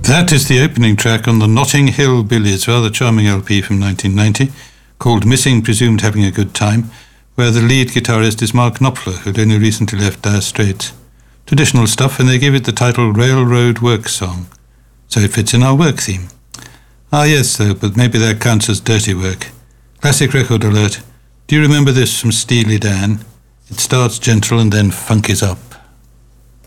That is the opening track on the Notting Hill Billies, rather charming LP from 1990, called Missing Presumed Having a Good Time, where the lead guitarist is Mark Knopfler, who'd only recently left Dire Straits. Traditional stuff, and they give it the title Railroad Work Song, so it fits in our work theme. Ah yes, though, but maybe that counts as dirty work. Classic record alert. Do you remember this from Steely Dan? It starts gentle and then funkies up.